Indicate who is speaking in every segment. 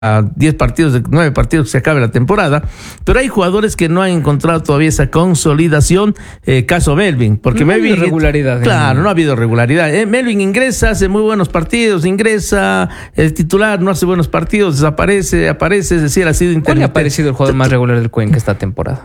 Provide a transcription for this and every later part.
Speaker 1: a 10 partidos, de 9 partidos que se acabe la temporada, pero hay jugadores que no han encontrado todavía esa consolidación, caso Melvin, porque
Speaker 2: no
Speaker 1: Melvin...
Speaker 2: ha habido regularidad.
Speaker 1: Claro, no ha habido regularidad. Melvin ingresa, hace muy buenos partidos, ingresa, el titular no hace buenos partidos, desaparece, aparece, es decir, ha sido
Speaker 2: intermitente. ¿Cuál le ha parecido el jugador más regular del Cuenca esta temporada?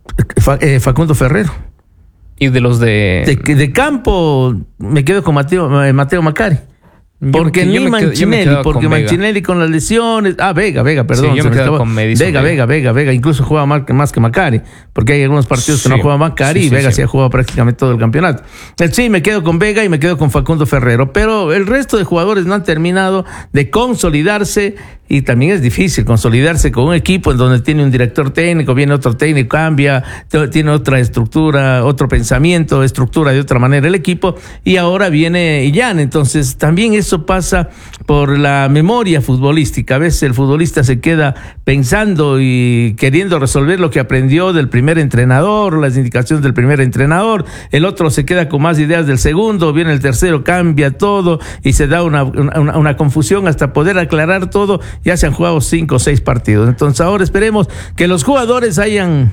Speaker 1: Facundo Ferrero.
Speaker 2: Y de los de
Speaker 1: campo, me quedo con Mateo Macari. Porque ni Manchinelli, porque Manchinelli con las lesiones. Vega, perdón.
Speaker 2: Sí, yo me quedo con
Speaker 1: Vega, incluso juega más que Macari, porque hay algunos partidos que no juega Macari y Vega sí ha jugado prácticamente todo el campeonato. Sí, me quedo con Vega y me quedo con Facundo Ferrero, pero el resto de jugadores no han terminado de consolidarse y también es difícil consolidarse con un equipo en donde tiene un director técnico, viene otro técnico, cambia, tiene otra estructura, otro pensamiento, estructura de otra manera el equipo y ahora viene Illana. Entonces también eso pasa por la memoria futbolística. A veces el futbolista se queda pensando y queriendo resolver lo que aprendió del primer entrenador, las indicaciones del primer entrenador, el otro se queda con más ideas del segundo, viene el tercero, cambia todo y se da una confusión hasta poder aclarar todo. Ya se han jugado 5 o 6 partidos. Entonces ahora esperemos que los jugadores hayan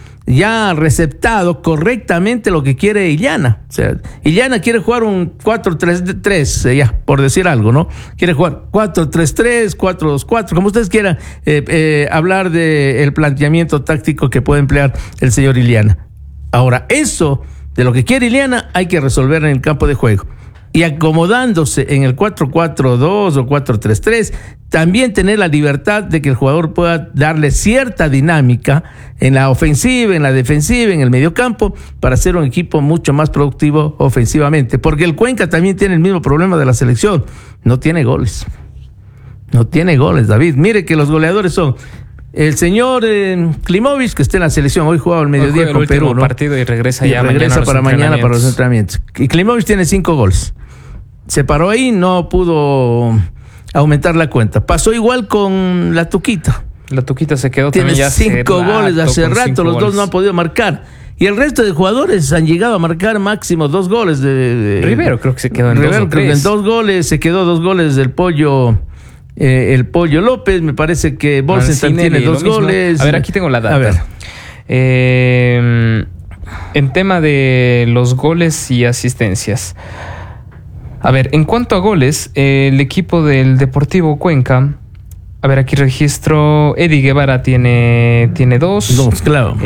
Speaker 1: ya receptado correctamente lo que quiere Illana. O sea, Illana quiere jugar un 4-3-3, ya, por decir algo, ¿no? Quiere jugar 4-3-3, 4-2-4, como ustedes quieran hablar del planteamiento táctico que puede emplear el señor Illana. Ahora, eso de lo que quiere Illana hay que resolver en el campo de juego. Y acomodándose en el 4-4-2 o 4-3-3, también tener la libertad de que el jugador pueda darle cierta dinámica en la ofensiva, en la defensiva, en el mediocampo, para ser un equipo mucho más productivo ofensivamente. Porque el Cuenca también tiene el mismo problema de la selección. No tiene goles. No tiene goles, David. Mire que los goleadores son el señor Klimovic, que está en la selección, hoy jugaba al mediodía con Perú, ¿no?
Speaker 2: Partido y regresa
Speaker 1: para mañana para los entrenamientos. Y Klimovic tiene 5 goles. Se paró ahí, no pudo aumentar la cuenta. Pasó igual con la Tuquita.
Speaker 2: La Tuquita se quedó
Speaker 1: tiene
Speaker 2: también ya
Speaker 1: 5 goles hace rato, los dos no han podido marcar. Y el resto de jugadores han llegado a marcar máximo 2 goles.
Speaker 2: Rivero creo que se quedó en 2
Speaker 1: creo que en 2 goles, se quedó 2 goles del Pollo. El Pollo López, me parece que Bolsenstein tiene 2 goles.
Speaker 2: A ver, aquí tengo la data.
Speaker 1: A ver.
Speaker 2: En tema de los goles y asistencias. A ver, en cuanto a goles, el equipo del Deportivo Cuenca, a ver, aquí registro, Eddie Guevara tiene 2.
Speaker 1: 2, claro.
Speaker 2: A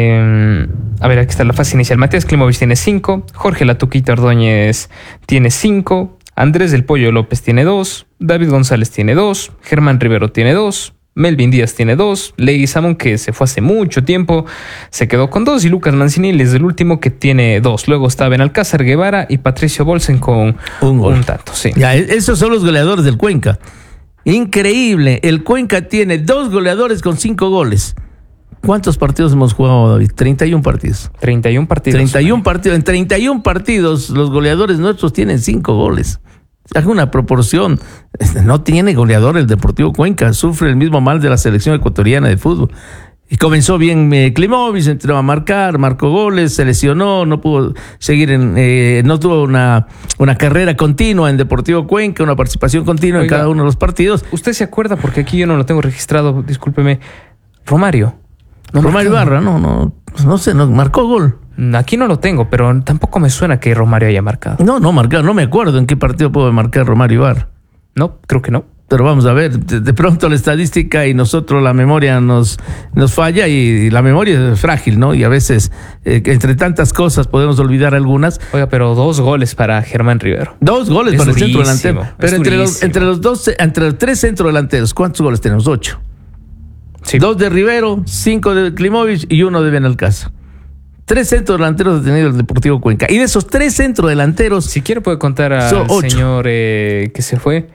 Speaker 2: ver, aquí está la fase inicial. Matías Klimovic tiene 5, Jorge La Tuquita Ordóñez tiene 5, Andrés del Pollo López tiene 2, David González tiene 2, Germán Rivero tiene 2, Melvin Díaz tiene 2, Leguizamón, que se fue hace mucho tiempo, se quedó con 2, y Lucas Mancini es el último que tiene 2. Luego está Benalcázar Guevara y Patricio Bolsen con un tanto. Sí.
Speaker 1: Ya, esos son los goleadores del Cuenca. Increíble, el Cuenca tiene 2 goleadores con 5 goles. ¿Cuántos partidos hemos jugado, David? 31 partidos.
Speaker 2: 31 partidos.
Speaker 1: 31 partidos. En 31 partidos los goleadores nuestros tienen 5 goles. Haga una proporción. No tiene goleador el Deportivo Cuenca. Sufre el mismo mal de la selección ecuatoriana de fútbol. Y comenzó bien Klimovic, entró a marcar, marcó goles, se lesionó, no pudo seguir no tuvo una carrera continua en Deportivo Cuenca, una participación continua en cada uno de los partidos.
Speaker 2: ¿Usted se acuerda? Porque aquí yo no lo tengo registrado, discúlpeme. Romario
Speaker 1: Ibarra, no sé, no marcó gol.
Speaker 2: Aquí no lo tengo, pero tampoco me suena que Romario haya marcado.
Speaker 1: No marcado, no me acuerdo en qué partido pudo marcar Romario Ibarra.
Speaker 2: No, creo que no.
Speaker 1: Pero vamos a ver, de pronto la estadística y nosotros la memoria nos falla, y la memoria es frágil, ¿no? Y a veces, entre tantas cosas, podemos olvidar algunas.
Speaker 2: Oiga, pero 2 goles para Germán Rivero.
Speaker 1: 2 goles para el centro delantero. Pero entre los 3 centrodelanteros, ¿cuántos goles tenemos? 8. Sí. 2 de Rivero, 5 de Klimovic y 1 de Benalcázar. 3 centrodelanteros ha tenido el Deportivo Cuenca. Y de esos 3 centrodelanteros,
Speaker 2: si quiere puede contar al señor que se fue.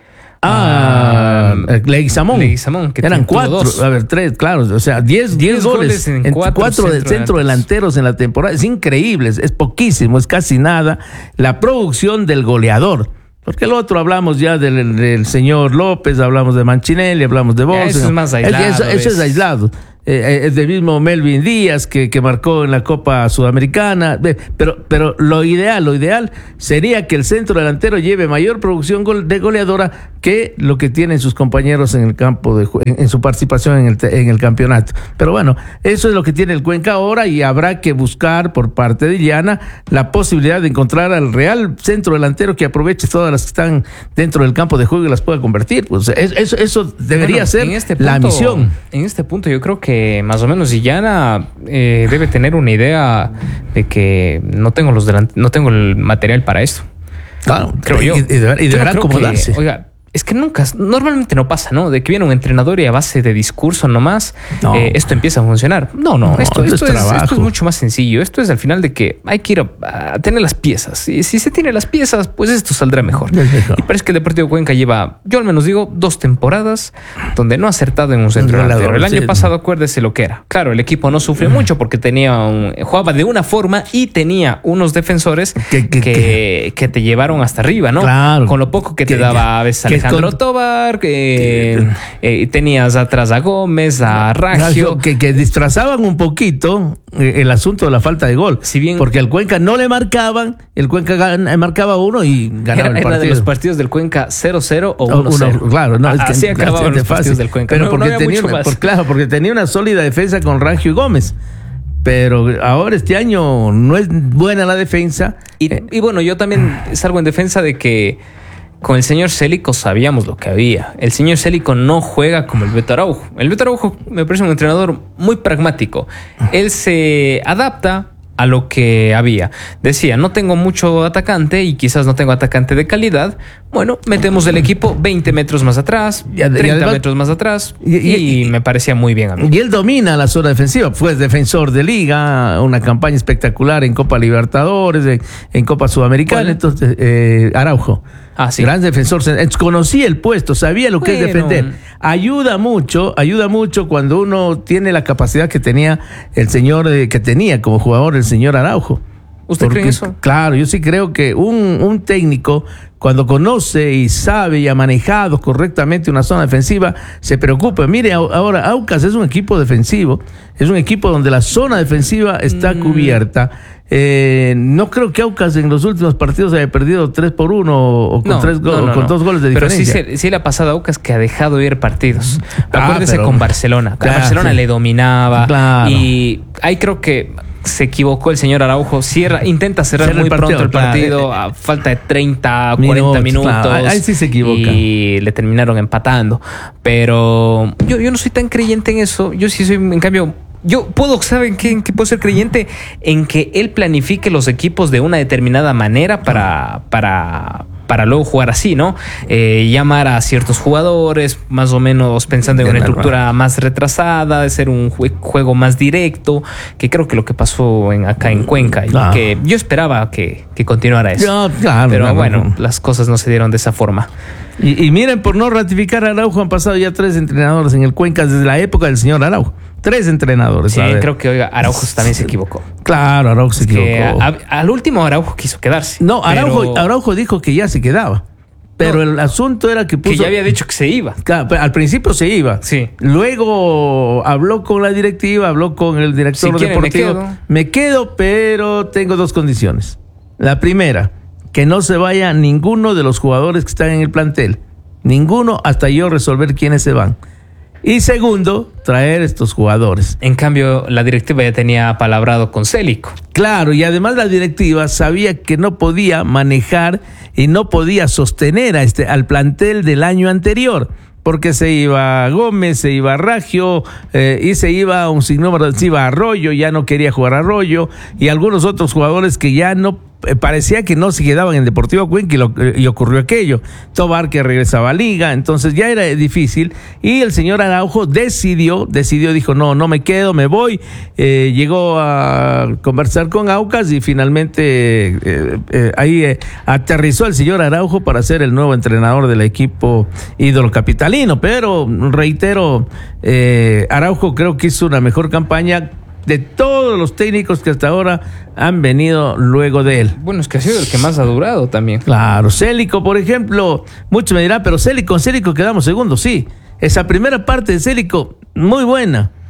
Speaker 1: Leguizamón,
Speaker 2: que
Speaker 1: eran 4. A ver, 3, claro. O sea, 10 goles en 4 centrodelanteros en la temporada. Es increíble, es poquísimo, es casi nada la producción del goleador. Porque el otro hablamos ya del señor López, hablamos de Manchinelli, hablamos de Bolsen.
Speaker 2: Eso es más aislado.
Speaker 1: Eso es aislado. del mismo Melvin Díaz que marcó en la Copa Sudamericana, pero lo ideal sería que el centro delantero lleve mayor producción de goleadora que lo que tienen sus compañeros en el campo en su participación en el campeonato. Pero bueno, eso es lo que tiene el Cuenca ahora, y habrá que buscar por parte de Illana la posibilidad de encontrar al real centro delantero que aproveche todas las que están dentro del campo de juego y las pueda convertir. Pues eso debería ser la misión.
Speaker 2: En este punto yo creo que más o menos Illana debe tener una idea de que no tengo el material para esto.
Speaker 1: Claro,
Speaker 2: creo yo.
Speaker 1: Y deberá acomodarse.
Speaker 2: Oiga, es que normalmente no pasa, ¿no? De que viene un entrenador y a base de discurso nomás, esto empieza a funcionar. No, esto es mucho más sencillo. Esto es al final de que hay que ir a tener las piezas. Y si se tiene las piezas, pues esto saldrá mejor. Y parece que el Deportivo Cuenca lleva, yo al menos digo, 2 temporadas donde no ha acertado en un centro delantero. El año pasado, acuérdese lo que era. Claro, el equipo no sufrió mucho porque jugaba de una forma y tenía unos defensores que te llevaron hasta arriba, ¿no?
Speaker 1: Claro.
Speaker 2: Con lo poco que te daba a veces Alejandro Tobar, tenías atrás a Gómez, a Raggio.
Speaker 1: Que disfrazaban un poquito el asunto de la falta de gol.
Speaker 2: Si bien,
Speaker 1: porque al Cuenca no le marcaban, el Cuenca marcaba uno y ganaba el partido.
Speaker 2: Era de los partidos del Cuenca 0-0 o 1-0.
Speaker 1: Claro, no,
Speaker 2: así acababan los partidos del Cuenca.
Speaker 1: Pero porque tenía una sólida defensa con Raggio y Gómez. Pero ahora este año no es buena la defensa.
Speaker 2: Y bueno, yo también salgo en defensa de que con el señor Célico sabíamos lo que había. El señor Célico no juega como el Beto Araujo. El Beto Araujo me parece un entrenador muy pragmático. Él se adapta a lo que había. Decía, no tengo mucho atacante y quizás no tengo atacante de calidad. Bueno, metemos el equipo 20 metros más atrás, 30 metros más atrás y me parecía muy bien a mí.
Speaker 1: Y él domina la zona defensiva. Fue defensor de Liga, una campaña espectacular en Copa Libertadores, en Copa Sudamericana. Entonces, Araujo.
Speaker 2: Sí.
Speaker 1: Gran defensor. Conocía el puesto, sabía lo que es defender. Ayuda mucho cuando uno tiene la capacidad que tenía el señor, que tenía como jugador el señor Araujo.
Speaker 2: ¿Usted cree eso?
Speaker 1: Claro, yo sí creo que un técnico, cuando conoce y sabe y ha manejado correctamente una zona defensiva, se preocupa. Mire, ahora Aucas es un equipo defensivo, es un equipo donde la zona defensiva está cubierta. No creo que Aucas en los últimos partidos haya perdido 3-1 o con 2 goles de diferencia.
Speaker 2: Pero sí le ha pasado a Aucas que ha dejado ir partidos. Acuérdese con Barcelona. Barcelona le dominaba. Y ahí creo que se equivocó el señor Araujo. Intenta cerrar muy pronto el partido a falta de 30, 40 minutos.
Speaker 1: Ahí sí se equivoca.
Speaker 2: Y le terminaron empatando. Pero yo no soy tan creyente en eso. Yo sí soy, en cambio... ¿saben qué puedo ser creyente? En que él planifique los equipos de una determinada manera para luego jugar así, ¿no? Llamar a ciertos jugadores, más o menos pensando en una estructura más retrasada, de ser un juego más directo, que creo que lo que pasó acá en Cuenca, y que yo esperaba que continuara eso. Pero bueno, las cosas no se dieron de esa forma.
Speaker 1: Y miren, por no ratificar a Araujo, han pasado ya 3 entrenadores en el Cuenca desde la época del señor Araujo. 3 entrenadores.
Speaker 2: Sí, creo que Araujo también se equivocó.
Speaker 1: Claro, Araujo se equivocó.
Speaker 2: Al último Araujo quiso quedarse.
Speaker 1: No, Araujo dijo que ya se quedaba. Pero el asunto era que
Speaker 2: ya había dicho que se iba.
Speaker 1: Claro, al principio se iba.
Speaker 2: Sí.
Speaker 1: Luego habló con la directiva, habló con el director deportivo. Me quedo, pero tengo 2 condiciones. La primera, que no se vaya ninguno de los jugadores que están en el plantel. Ninguno hasta yo resolver quiénes se van. Y segundo, traer estos jugadores.
Speaker 2: En cambio, la directiva ya tenía palabrado con Célico.
Speaker 1: Claro, y además la directiva sabía que no podía manejar y no podía sostener al plantel del año anterior. Porque se iba Gómez, se iba Raggio, y se iba un sinnúmero, se iba Arroyo, ya no quería jugar Arroyo, y algunos otros jugadores que ya no parecía que no se quedaban en Deportivo Cuenca y ocurrió aquello. Tobar que regresaba a Liga, entonces ya era difícil, y el señor Araujo decidió, dijo, no me quedo, me voy. Llegó a conversar con Aucas y finalmente ahí aterrizó el señor Araujo para ser el nuevo entrenador del equipo ídolo capitalino. Pero reitero, Araujo creo que hizo una mejor campaña de todos los técnicos que hasta ahora han venido luego de él.
Speaker 2: Bueno, es que ha sido el que más ha durado también.
Speaker 1: Claro, Célico, por ejemplo, muchos me dirán, pero con Célico quedamos segundos. Sí, esa primera parte de Célico, muy buena.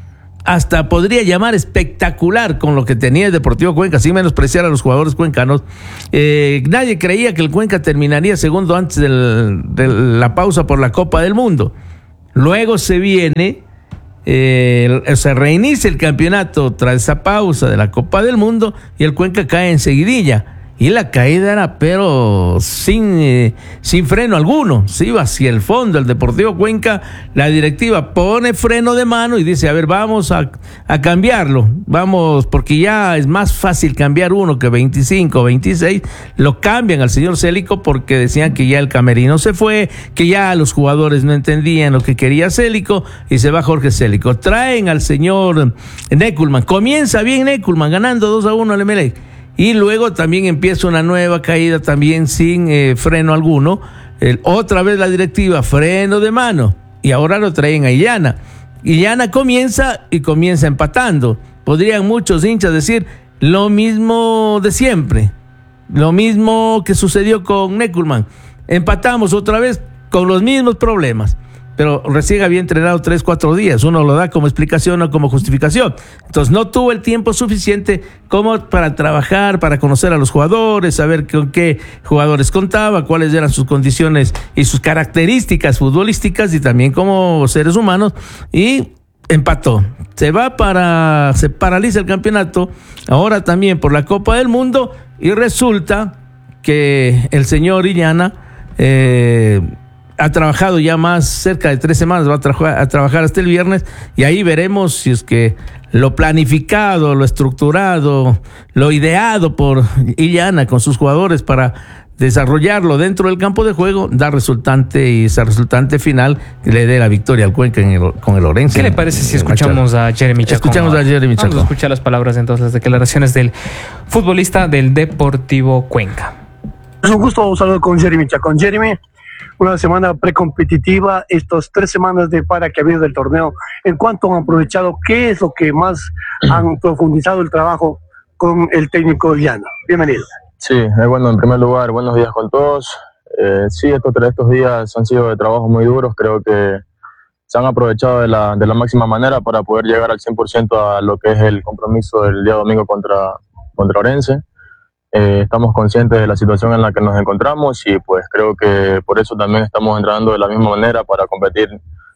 Speaker 1: hasta podría llamar espectacular con lo que tenía el Deportivo Cuenca, sin menospreciar a los jugadores cuencanos. Nadie creía que el Cuenca terminaría segundo antes de la pausa por la Copa del Mundo. Luego se viene, se reinicia el campeonato tras esa pausa de la Copa del Mundo y el Cuenca cae enseguidilla. Y la caída era pero sin freno alguno, se iba hacia el fondo el Deportivo Cuenca. La directiva pone freno de mano y dice, a ver, vamos a cambiarlo, vamos, porque ya es más fácil cambiar uno que 25, 26, lo cambian al señor Célico porque decían que ya el camerino se fue, que ya los jugadores no entendían lo que quería Célico y se va Jorge Célico. Traen al señor Neckelmann, comienza bien Neckelmann ganando 2-1 al Emelec. Y luego también empieza una nueva caída también sin freno alguno. Otra vez la directiva, freno de mano. Y ahora lo traen a Illana. Illana comienza empatando. Podrían muchos hinchas decir lo mismo de siempre. Lo mismo que sucedió con Neckelmann. Empatamos otra vez con los mismos problemas. Pero recién había entrenado 3-4 días, uno lo da como explicación o como justificación. Entonces no tuvo el tiempo suficiente como para trabajar, para conocer a los jugadores, saber con qué jugadores contaba, cuáles eran sus condiciones y sus características futbolísticas y también como seres humanos, y empató. Se paraliza el campeonato, ahora también por la Copa del Mundo, y resulta que el señor Illana ha trabajado ya más cerca de 3 semanas, va a trabajar hasta el viernes, y ahí veremos si es que lo planificado, lo estructurado, lo ideado por Illana con sus jugadores para desarrollarlo dentro del campo de juego, da resultante, y ese resultante final le dé la victoria al Cuenca con el Orense.
Speaker 2: ¿Qué le parece si escuchamos a Jeremy Chacón?
Speaker 1: Escuchamos a Jeremy Chacón.
Speaker 2: Vamos a escuchar las palabras entonces, las declaraciones del futbolista del Deportivo Cuenca.
Speaker 3: Es un gusto saludo con Jeremy Chacón. Jeremy, una semana precompetitiva, estas 3 semanas de para que ha habido del torneo, ¿en cuánto han aprovechado? ¿Qué es lo que más han profundizado el trabajo con el técnico Illana? Bienvenido.
Speaker 4: Sí, bueno, en primer lugar, buenos días con todos. Sí, estos días han sido de trabajo muy duros, creo que se han aprovechado de la máxima manera para poder llegar al 100% a lo que es el compromiso del día domingo contra Orense. Estamos conscientes de la situación en la que nos encontramos y pues creo que por eso también estamos entrenando de la misma manera para competir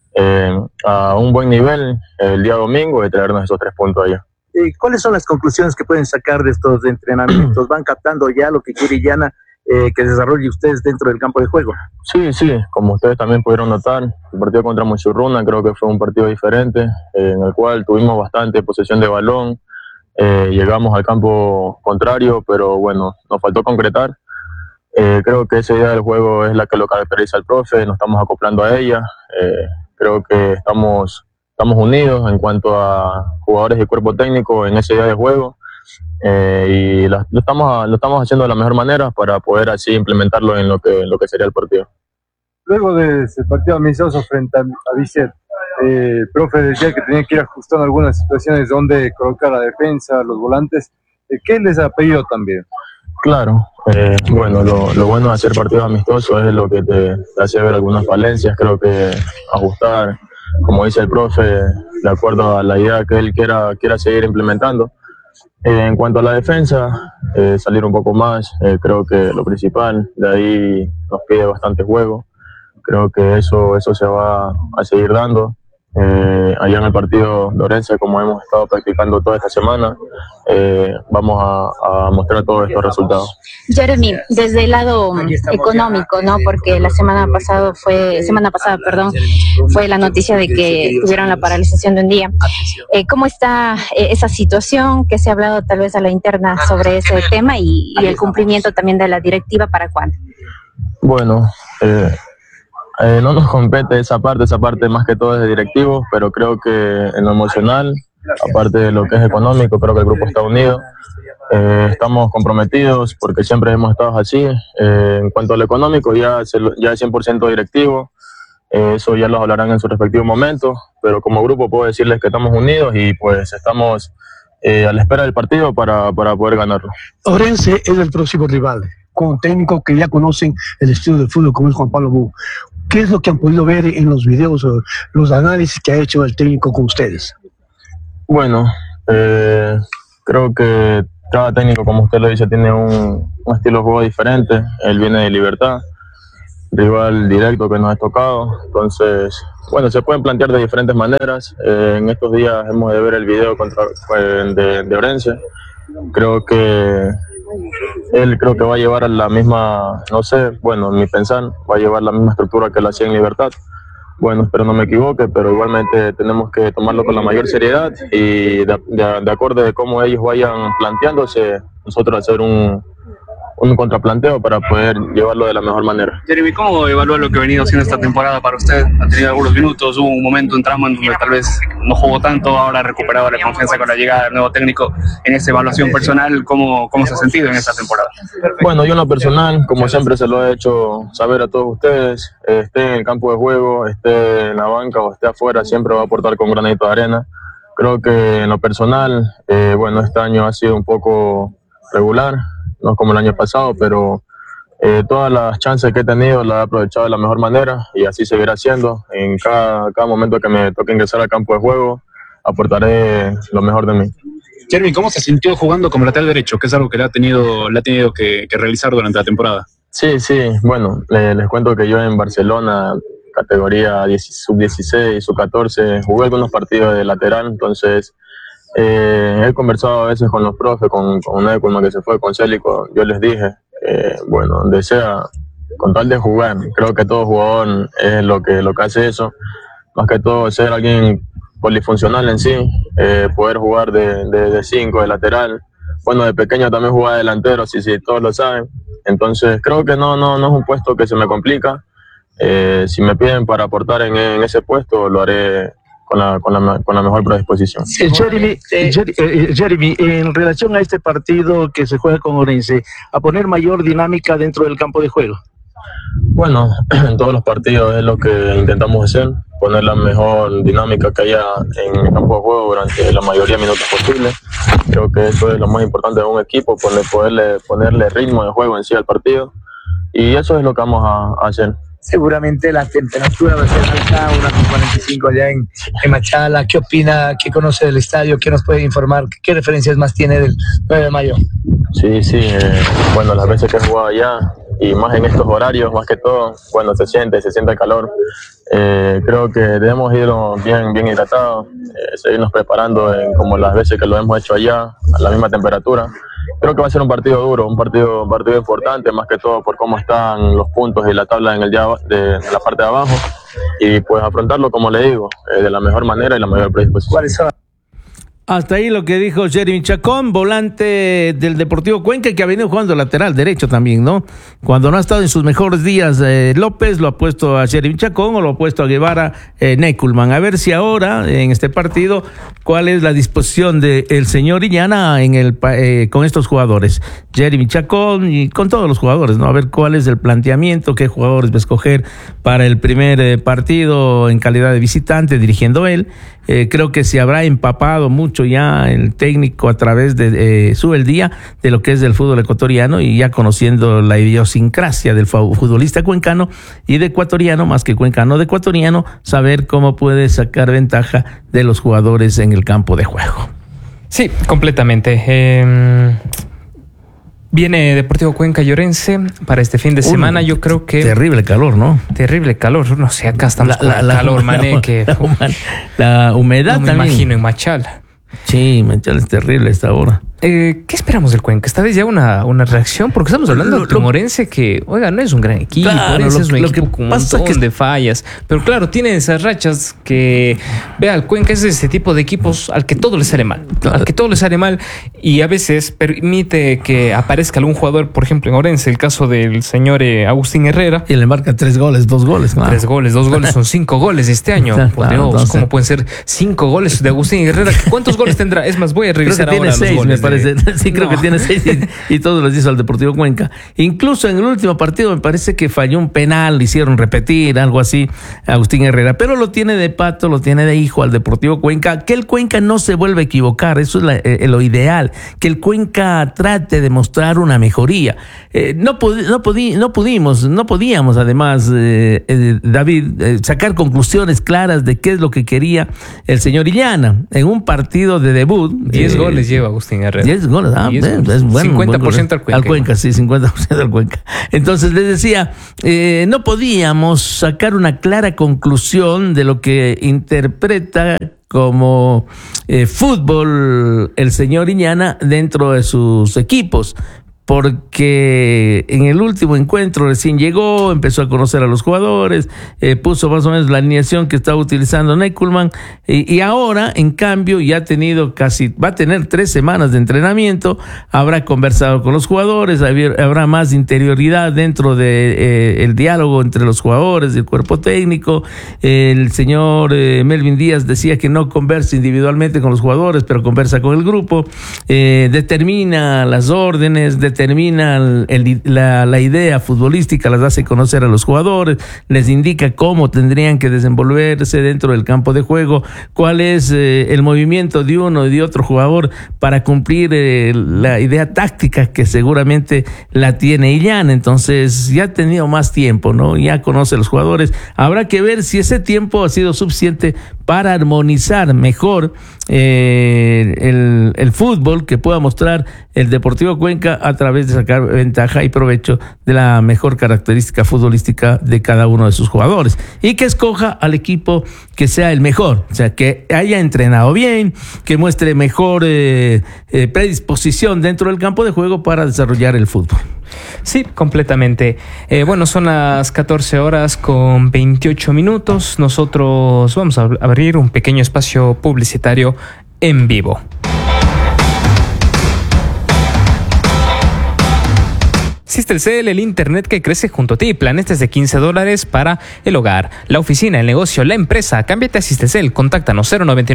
Speaker 4: a un buen nivel el día domingo y traernos esos 3 puntos allá.
Speaker 5: ¿Cuáles son las conclusiones que pueden sacar de estos entrenamientos? ¿Van captando ya lo que quiere Illana que desarrolle ustedes dentro del campo de juego?
Speaker 4: Sí, como ustedes también pudieron notar, el partido contra Muchurruna creo que fue un partido diferente, en el cual tuvimos bastante posesión de balón. Llegamos al campo contrario, pero bueno, nos faltó concretar. Creo que esa idea del juego es la que lo caracteriza al profe, nos estamos acoplando a ella. Creo que estamos unidos en cuanto a jugadores y cuerpo técnico en esa idea de juego, y lo estamos haciendo de la mejor manera para poder así implementarlo en lo que sería el partido.
Speaker 6: Luego de ese partido amistoso frente a Vicet, el profe decía que tenía que ir ajustando algunas situaciones donde colocar la defensa, los volantes. ¿Qué les ha pedido también?
Speaker 4: Claro, bueno, lo bueno de hacer partidos amistosos es lo que te hace ver algunas falencias. Creo que ajustar, como dice el profe, de acuerdo a la idea que él quiera seguir implementando. En cuanto a la defensa, salir un poco más, creo que lo principal, de ahí nos pide bastante juego. Creo que eso se va a seguir dando. Allá en el partido de Orense, como hemos estado practicando toda esta semana, vamos a mostrar todos estos resultados.
Speaker 7: Jeremy, desde el lado económico, ¿no? Porque la semana pasada fue la noticia de que tuvieron la paralización de un día. ¿Cómo está esa situación? ¿Qué se ha hablado tal vez a la interna sobre ese tema y el cumplimiento también de la directiva para cuándo?
Speaker 4: Bueno, no nos compete esa parte más que todo es de directivos, pero creo que en lo emocional, aparte de lo que es económico, creo que el grupo está unido. Estamos comprometidos porque siempre hemos estado así. En cuanto a lo económico, ya es 100% directivo. Eso ya lo hablarán en su respectivo momento, pero como grupo puedo decirles que estamos unidos y pues estamos a la espera del partido para poder ganarlo.
Speaker 3: Orense es el próximo rival, con un técnico que ya conocen el estilo de fútbol como es Juan Pablo Bou. ¿Qué es lo que han podido ver en los videos o los análisis que ha hecho el técnico con ustedes?
Speaker 4: Bueno, creo que cada técnico, como usted lo dice, tiene un estilo de juego diferente. Él viene de Libertad, rival directo que nos ha tocado. Entonces, bueno, se pueden plantear de diferentes maneras. En estos días hemos de ver el video de Orense. Creo que él va a llevar a la misma, no sé, bueno, en mi pensar, va a llevar la misma estructura que lo hacía en Libertad. Bueno, espero no me equivoque, pero igualmente tenemos que tomarlo con la mayor seriedad y de acuerdo de cómo ellos vayan planteándose, nosotros hacer un contraplanteo para poder llevarlo de la mejor manera.
Speaker 8: Jeremy, ¿cómo evalúa lo que ha venido haciendo esta temporada para usted? Ha tenido algunos minutos, hubo un momento en tramo en donde tal vez no jugó tanto, ahora ha recuperado la confianza con la llegada del nuevo técnico. En esa evaluación personal, ¿cómo se ha sentido en esta temporada?
Speaker 4: Bueno, yo en lo personal, como siempre se lo he hecho saber a todos ustedes, esté en el campo de juego, esté en la banca o esté afuera, siempre va a aportar con granito de arena. Creo que en lo personal, bueno, este año ha sido un poco regular, no como el año pasado, pero todas las chances que he tenido las he aprovechado de la mejor manera y así seguirá siendo. En cada momento que me toque ingresar al campo de juego, aportaré lo mejor de mí.
Speaker 8: Jeremy, ¿cómo se sintió jugando como lateral derecho? Que es algo que le ha tenido que realizar durante la temporada.
Speaker 4: Sí, bueno, les cuento que yo en Barcelona, categoría sub-16, sub-14, jugué algunos partidos de lateral, entonces he conversado a veces con los profes, con Neculman que se fue, con Célico. Yo les dije, bueno, donde sea, con tal de jugar, creo que todo jugador es lo que hace eso, más que todo ser alguien polifuncional en sí, poder jugar de 5, de lateral. Bueno, de pequeño también jugaba de delantero, sí, todos lo saben. Entonces creo que no es un puesto que se me complica. Si me piden para aportar en ese puesto, lo haré con la mejor predisposición.
Speaker 5: Jeremy, en relación a este partido que se juega con Orense, a poner mayor dinámica dentro del campo de juego.
Speaker 4: Bueno, en todos los partidos es lo que intentamos hacer, poner la mejor dinámica que haya en el campo de juego durante la mayoría de minutos posibles. Creo que eso es lo más importante de un equipo, ponerle ritmo de juego en sí al partido, y eso es lo que vamos a hacer.
Speaker 9: Seguramente la temperatura va a ser alta, unas 45 allá en Machala. ¿Qué opina? ¿Qué conoce del estadio? ¿Qué nos puede informar? ¿Qué referencias más tiene del 9 de mayo?
Speaker 4: Sí, bueno, las veces que he jugado allá, y más en estos horarios, más que todo, bueno, se siente el calor. Creo que debemos ir bien hidratados, seguirnos preparando como las veces que lo hemos hecho allá, a la misma temperatura. Creo que va a ser un partido duro, un partido importante, más que todo por cómo están los puntos y la tabla en la parte de abajo, y pues afrontarlo, como le digo, de la mejor manera y la mayor predisposición.
Speaker 9: ¿Cuáles son?
Speaker 1: Hasta ahí lo que dijo Jeremy Chacón, volante del Deportivo Cuenca, que ha venido jugando lateral derecho también, ¿no? Cuando no ha estado en sus mejores días López, lo ha puesto a Jeremy Chacón o lo ha puesto a Guevara Neculman. A ver si ahora, en este partido, cuál es la disposición del señor Illana con estos jugadores. Jeremy Chacón y con todos los jugadores, ¿no? A ver cuál es el planteamiento, qué jugadores va a escoger para el primer partido en calidad de visitante, dirigiendo él. Creo que se habrá empapado mucho ya el técnico a través de el día de lo que es el fútbol ecuatoriano, y ya conociendo la idiosincrasia del futbolista cuencano y de ecuatoriano, más que cuencano, de ecuatoriano, saber cómo puede sacar ventaja de los jugadores en el campo de juego.
Speaker 2: Sí, completamente. Viene Deportivo Cuenca y Orense para este fin de semana. Yo creo que...
Speaker 1: Terrible calor, ¿no?
Speaker 2: Terrible calor. No sé, acá estamos con calor, mané.
Speaker 1: La humedad
Speaker 2: no me
Speaker 1: también.
Speaker 2: Imagino en Machala.
Speaker 1: Sí, Machala es terrible a esta hora.
Speaker 2: ¿Qué esperamos del Cuenca? ¿Esta vez ya una reacción? Porque estamos hablando de un Orense que, oiga, no es un gran equipo. Claro, Orense es un equipo con un montón de fallas. Pero claro, tiene esas rachas que... Vea, el Cuenca es de ese tipo de equipos al que todo le sale mal. Al que todo le sale mal, y a veces permite que aparezca algún jugador, por ejemplo, en Orense, el caso del señor Agustín Herrera.
Speaker 1: Y le marca 3 goles, 2 goles. Claro.
Speaker 2: 3 goles, 2 goles, son 5 goles este año.
Speaker 1: Claro,
Speaker 2: Dios, ¿cómo pueden ser 5 goles de Agustín Herrera? ¿Cuántos goles tendrá? Es más, voy a revisar ahora los goles.
Speaker 1: parece. Sí, creo que tiene 6 y todos los hizo al Deportivo Cuenca. Incluso en el último partido me parece que falló un penal, le hicieron repetir, algo así, Agustín Herrera. Pero lo tiene de pato, lo tiene de hijo al Deportivo Cuenca. Que el Cuenca no se vuelva a equivocar, eso es lo ideal. Que el Cuenca trate de mostrar una mejoría. No podíamos además, David, sacar conclusiones claras de qué es lo que quería el señor Illana en un partido de debut.
Speaker 2: 10 goles lleva Agustín Herrera.
Speaker 1: 10 goles, es bueno.
Speaker 2: 50%
Speaker 1: al Cuenca. Sí, 50% al Cuenca. Entonces les decía, no podíamos sacar una clara conclusión de lo que interpreta como fútbol el señor Illana dentro de sus equipos. Porque en el último encuentro recién llegó, empezó a conocer a los jugadores, puso más o menos la alineación que estaba utilizando Neckelman, y ahora, en cambio, ya va a tener 3 semanas de entrenamiento, habrá conversado con los jugadores, habrá más interioridad dentro de el diálogo entre los jugadores y el cuerpo técnico. El señor Melvin Díaz decía que no conversa individualmente con los jugadores, pero conversa con el grupo, determina las órdenes, determina la idea futbolística, las hace conocer a los jugadores, les indica cómo tendrían que desenvolverse dentro del campo de juego, cuál es el movimiento de uno y de otro jugador para cumplir la idea táctica que seguramente la tiene Illana. Entonces ya ha tenido más tiempo, ¿no? Ya conoce a los jugadores. Habrá que ver si ese tiempo ha sido suficiente para armonizar mejor el fútbol que pueda mostrar el Deportivo Cuenca a través de sacar ventaja y provecho de la mejor característica futbolística de cada uno de sus jugadores, y que escoja al equipo que sea el mejor, o sea, que haya entrenado bien, que muestre mejor predisposición dentro del campo de juego para desarrollar el fútbol.
Speaker 2: Sí, completamente. Bueno, son las 14 horas con 28 minutos. Nosotros vamos a abrir un pequeño espacio publicitario en vivo. Sistelcel, el internet que crece junto a ti. Planes desde $15 para el hogar, la oficina, el negocio, la empresa. Cámbiate a Sistelcel. Contáctanos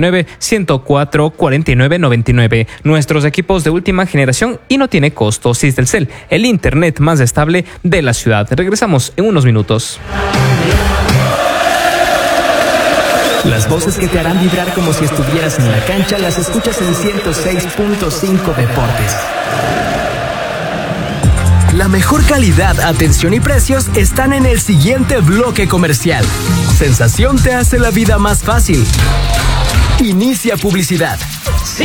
Speaker 2: 099-104-4999. Nuestros equipos de última generación y no tiene costo. Sistelcel, el internet más estable de la ciudad. Regresamos en unos minutos.
Speaker 10: Las voces que te harán vibrar como si estuvieras en la cancha las escuchas en 106.5 Deportes. La mejor calidad, atención y precios están en el siguiente bloque comercial. Sensación te hace la vida más fácil. Inicia publicidad.